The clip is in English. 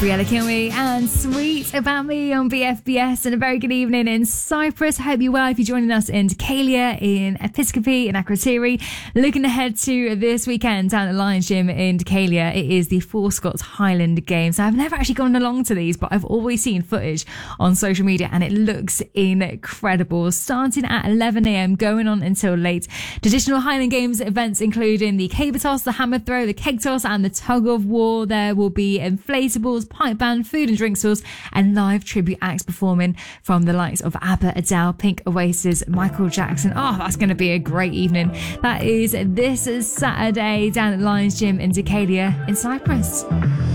Briella Kilme and Sweet About Me on BFBS, and a very good evening in Cyprus. Hope you're well. If you're joining us in Decalia, in Episcopi, in Akrotiri, looking ahead to this weekend down at Lions Gym in Decalia, it is the Four Scots Highland Games. I've never actually gone along to these, but I've always seen footage on social media and it looks incredible. Starting at 11 a.m, going on until late. Traditional Highland Games events including the caber toss, the hammer throw, the keg toss and the tug of war. There will be inflatables, pipe band, food and drink stalls and live tribute acts performing from the likes of ABBA, Adele, Pink, Oasis, Michael Jackson. Oh, that's going to be a great evening. That is this Saturday down at Lions Gym in Decalia in Cyprus.